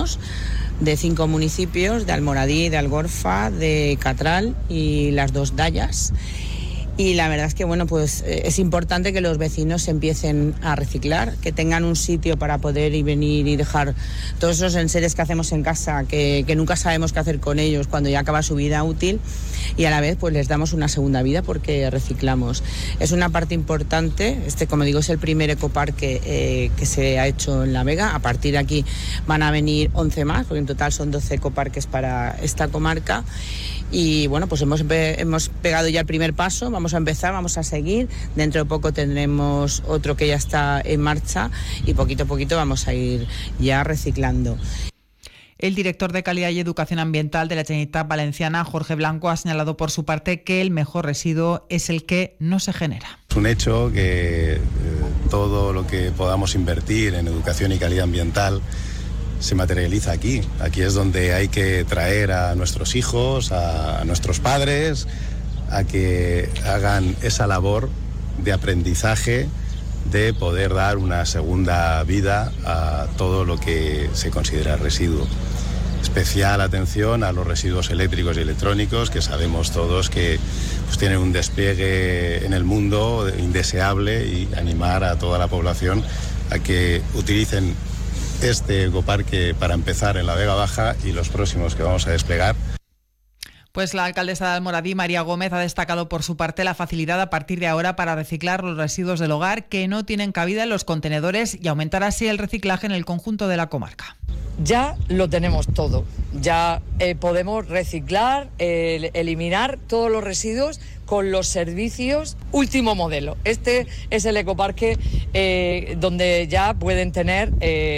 vecinos de 5 municipios, de Almoradí, de Algorfa, de Catral y las 2 Dallas. Y la verdad es que pues es importante que los vecinos empiecen a reciclar, que tengan un sitio para poder ir venir y dejar todos esos enseres que hacemos en casa, que nunca sabemos qué hacer con ellos cuando ya acaba su vida útil, y a la vez pues les damos una segunda vida porque reciclamos. Es una parte importante, como digo, es el primer ecoparque que se ha hecho en La Vega. A partir de aquí van a venir 11 más, porque en total son 12 ecoparques para esta comarca. Y pues hemos pegado ya el primer paso, vamos a empezar, vamos a seguir. Dentro de poco tendremos otro que ya está en marcha y poquito a poquito vamos a ir ya reciclando. El director de Calidad y Educación Ambiental de la Generalitat Valenciana, Jorge Blanco, ha señalado por su parte que el mejor residuo es el que no se genera. Es un hecho que todo lo que podamos invertir en educación y calidad ambiental se materializa aquí. Aquí es donde hay que traer a nuestros hijos, a nuestros padres, a que hagan esa labor de aprendizaje, de poder dar una segunda vida a todo lo que se considera residuo. Especial atención a los residuos eléctricos y electrónicos, que sabemos todos que tienen un despliegue en el mundo indeseable, y animar a toda la población a que utilicen este ecoparque para empezar en la Vega Baja y los próximos que vamos a desplegar. Pues la alcaldesa de Almoradí, María Gómez, ha destacado por su parte la facilidad a partir de ahora para reciclar los residuos del hogar que no tienen cabida en los contenedores y aumentar así el reciclaje en el conjunto de la comarca. Ya lo tenemos todo, ya podemos reciclar, eliminar todos los residuos con los servicios último modelo. Este es el ecoparque donde ya pueden tener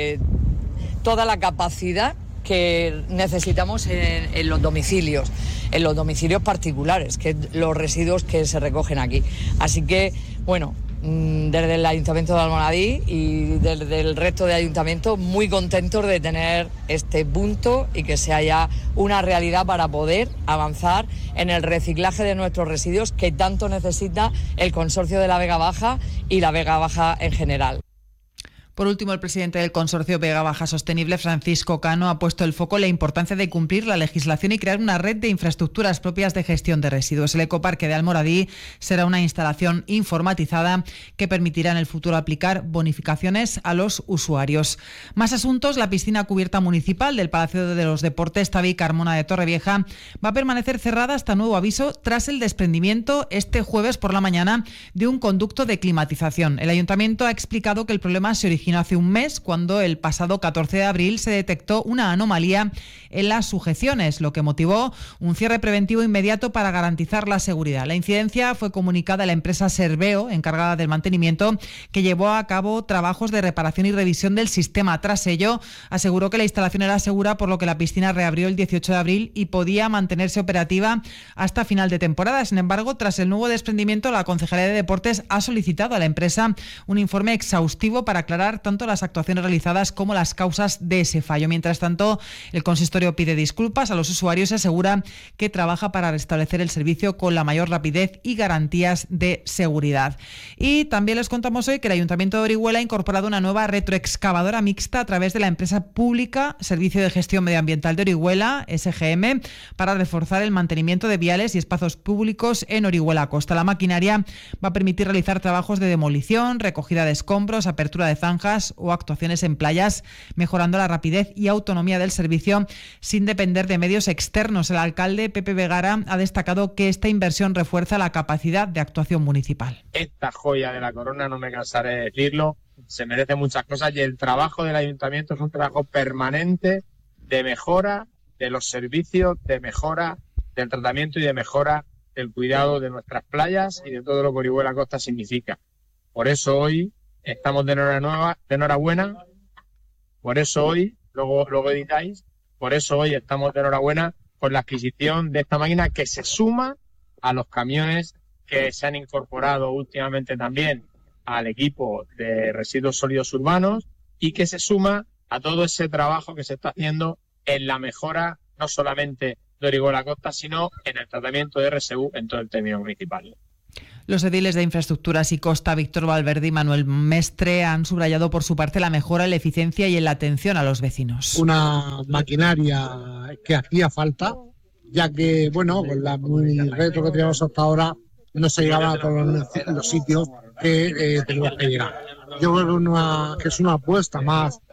toda la capacidad que necesitamos en los domicilios particulares, que es los residuos que se recogen aquí. Así que, desde el Ayuntamiento de Almoradí y desde el resto de ayuntamientos, muy contentos de tener este punto y que sea ya una realidad para poder avanzar en el reciclaje de nuestros residuos que tanto necesita el Consorcio de la Vega Baja y la Vega Baja en general. Por último, el presidente del Consorcio Vega Baja Sostenible, Francisco Cano, ha puesto el foco en la importancia de cumplir la legislación y crear una red de infraestructuras propias de gestión de residuos. El ecoparque de Almoradí será una instalación informatizada que permitirá en el futuro aplicar bonificaciones a los usuarios. Más asuntos. La piscina cubierta municipal del Palacio de los Deportes Tavi Carmona de Torrevieja va a permanecer cerrada hasta nuevo aviso tras el desprendimiento este jueves por la mañana de un conducto de climatización. El ayuntamiento ha explicado que el problema se originó hace un mes, cuando el pasado 14 de abril se detectó una anomalía en las sujeciones, lo que motivó un cierre preventivo inmediato para garantizar la seguridad. La incidencia fue comunicada a la empresa Serveo, encargada del mantenimiento, que llevó a cabo trabajos de reparación y revisión del sistema. Tras ello, aseguró que la instalación era segura, por lo que la piscina reabrió el 18 de abril y podía mantenerse operativa hasta final de temporada. Sin embargo, tras el nuevo desprendimiento, la Concejalía de Deportes ha solicitado a la empresa un informe exhaustivo para aclarar tanto las actuaciones realizadas como las causas de ese fallo. Mientras tanto, el consistorio pide disculpas a los usuarios y asegura que trabaja para restablecer el servicio con la mayor rapidez y garantías de seguridad. Y también les contamos hoy que el Ayuntamiento de Orihuela ha incorporado una nueva retroexcavadora mixta a través de la empresa pública Servicio de Gestión Medioambiental de Orihuela, SGM, para reforzar el mantenimiento de viales y espacios públicos en Orihuela Costa. La maquinaria va a permitir realizar trabajos de demolición, recogida de escombros, apertura de zanjas o actuaciones en playas, mejorando la rapidez y autonomía del servicio sin depender de medios externos. El alcalde Pepe Vegara ha destacado que esta inversión refuerza la capacidad de actuación municipal. Esta joya de la corona, no me cansaré de decirlo, se merece muchas cosas, y el trabajo del ayuntamiento es un trabajo permanente de mejora de los servicios, de mejora del tratamiento y de mejora del cuidado de nuestras playas y de todo lo que Orihuela Costa significa. Por eso hoy estamos de enhorabuena, por eso hoy, luego editáis, por eso hoy estamos de enhorabuena con la adquisición de esta máquina, que se suma a los camiones que se han incorporado últimamente también al equipo de residuos sólidos urbanos, y que se suma a todo ese trabajo que se está haciendo en la mejora no solamente de Orihuela Costa, sino en el tratamiento de RSU en todo el término municipal. Los ediles de Infraestructuras y Costa, Víctor Valverde y Manuel Mestre, han subrayado por su parte la mejora en la eficiencia y en la atención a los vecinos. Una maquinaria que hacía falta, ya que, bueno, con la muy retro que teníamos hasta ahora, no se llegaba a todos los sitios que teníamos que llegar. Yo creo que es una apuesta más